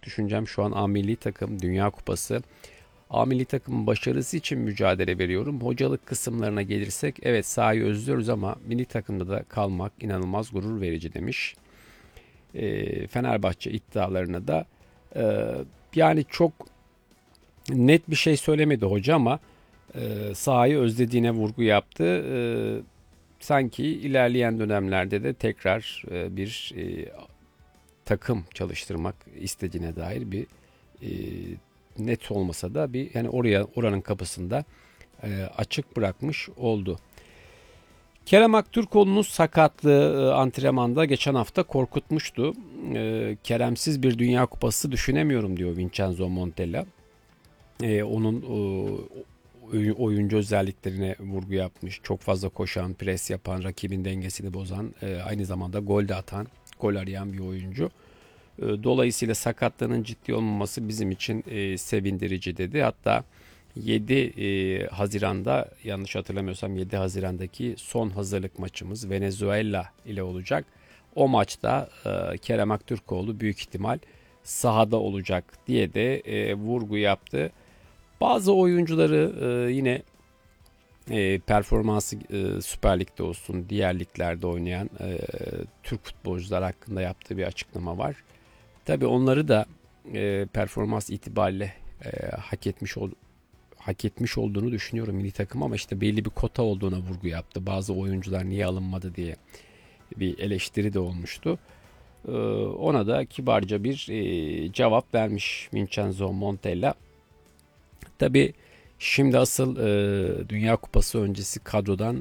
düşüncem şu an A milli takım, Dünya Kupası. A milli takımın başarısı için mücadele veriyorum. Hocalık kısımlarına gelirsek evet sahayı özlüyoruz ama milli takımda da kalmak inanılmaz gurur verici demiş. Fenerbahçe iddialarına da e, yani çok net bir şey söylemedi hoca ama sahayı özlediğine vurgu yaptı. Sanki ilerleyen dönemlerde de tekrar bir takım çalıştırmak istediğine dair bir e, net olmasa da bir yani oranın kapısında açık bırakmış oldu. Kerem Aktürkoğlu'nun sakatlığı antrenmanda geçen hafta korkutmuştu. Keremsiz bir Dünya Kupası düşünemiyorum diyor Vincenzo Montella. Onun oyuncu özelliklerine vurgu yapmış. Çok fazla koşan, pres yapan, rakibin dengesini bozan, aynı zamanda gol de atan, gol arayan bir oyuncu. Dolayısıyla sakatlığının ciddi olmaması bizim için sevindirici dedi. Hatta 7 Haziran'da yanlış hatırlamıyorsam 7 Haziran'daki son hazırlık maçımız Venezuela ile olacak. O maçta Kerem Aktürkoğlu büyük ihtimal sahada olacak diye de vurgu yaptı. Bazı oyuncuları yine performansı Süper Lig'de olsun diğer liglerde oynayan Türk futbolcular hakkında yaptığı bir açıklama var. Tabii onları da performans itibariyle hak etmiş hak etmiş olduğunu düşünüyorum milli takım ama işte belli bir kota olduğuna vurgu yaptı. Bazı oyuncular niye alınmadı diye bir eleştiri de olmuştu. Ona da kibarca bir cevap vermiş Vincenzo Montella. Tabii şimdi asıl Dünya Kupası öncesi kadrodan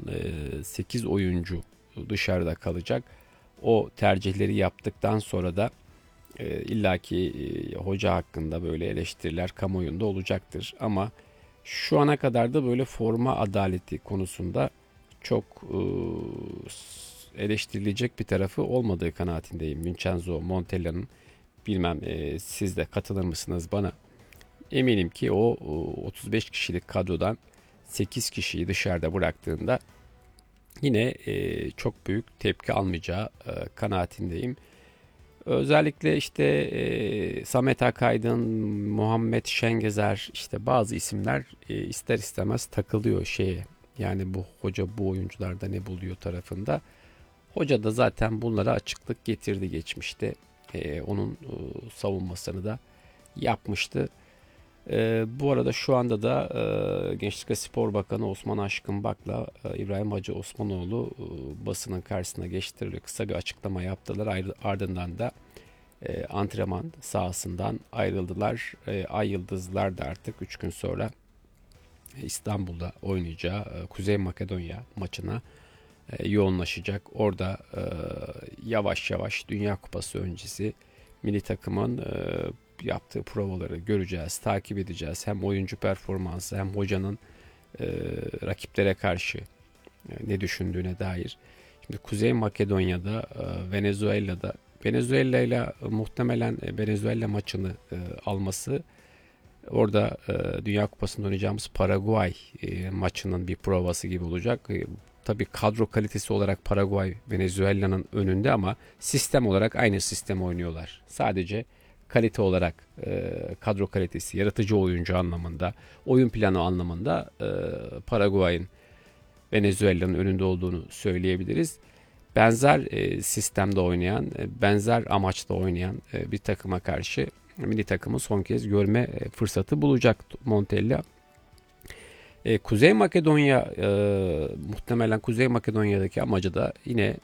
8 oyuncu dışarıda kalacak. O tercihleri yaptıktan sonra da illaki hoca hakkında böyle eleştiriler kamuoyunda olacaktır. Ama şu ana kadar da böyle forma adaleti konusunda çok eleştirilecek bir tarafı olmadığı kanaatindeyim. Vincenzo Montella'nın bilmem siz de katılır mısınız bana? Eminim ki o 35 kişilik kadrodan 8 kişiyi dışarıda bıraktığında yine çok büyük tepki almayacağı kanaatindeyim. Özellikle işte Samet Akaydın, Muhammed Şengezer işte bazı isimler ister istemez takılıyor şeye. Yani bu hoca bu oyuncularda ne buluyor tarafında. Hoca da zaten bunlara açıklık getirdi geçmişte. Onun savunmasını da yapmıştı. Bu arada şu anda da Gençlik ve Spor Bakanı Osman Aşkın Bak'la İbrahim Hacı Osmanoğlu basının karşısına geçtiler. Kısa bir açıklama yaptılar. Ardından da antrenman sahasından ayrıldılar. Ay Yıldızlar da artık 3 gün sonra İstanbul'da oynayacağı Kuzey Makedonya maçına yoğunlaşacak. Orada yavaş yavaş Dünya Kupası öncesi milli takımın yaptığı provaları göreceğiz, takip edeceğiz. Hem oyuncu performansı hem hocanın rakiplere karşı ne düşündüğüne dair. Şimdi Kuzey Makedonya'da, Venezuela ile muhtemelen Venezuela maçını alması orada Dünya Kupası'nda oynayacağımız Paraguay maçının bir provası gibi olacak. Tabii kadro kalitesi olarak Paraguay Venezuela'nın önünde ama sistem olarak aynı sistem oynuyorlar. Sadece kalite olarak kadro kalitesi, yaratıcı oyuncu anlamında, oyun planı anlamında Paraguay'ın Venezuela'nın önünde olduğunu söyleyebiliriz. Benzer sistemde oynayan, benzer amaçla oynayan bir takıma karşı milli takımı son kez görme fırsatı bulacak Montella. Kuzey Makedonya muhtemelen Kuzey Makedonya'daki amacı da yine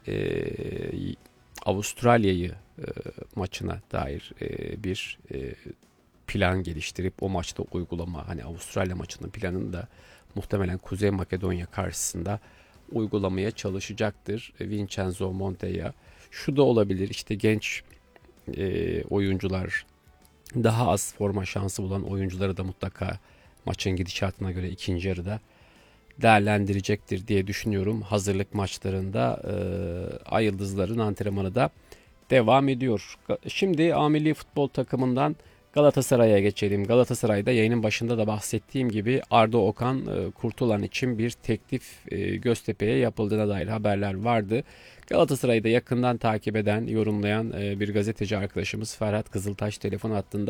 Avustralya'yı maçına dair bir plan geliştirip o maçta uygulama hani Avustralya maçının planını da muhtemelen Kuzey Makedonya karşısında uygulamaya çalışacaktır Vincenzo Montella. Şu da olabilir işte genç oyuncular daha az forma şansı bulan oyuncuları da mutlaka maçın gidişatına göre ikinci yarıda değerlendirecektir diye düşünüyorum. Hazırlık maçlarında Ay Yıldızların antrenmanı da devam ediyor. Şimdi A milli futbol takımından Galatasaray'a geçelim. Galatasaray'da yayının başında da bahsettiğim gibi Arda Okan Kurtulan için bir teklif Göztepe'ye yapıldığına dair haberler vardı. Galatasaray'da yakından takip eden, yorumlayan bir gazeteci arkadaşımız Ferhat Kızıltaş telefon hattında.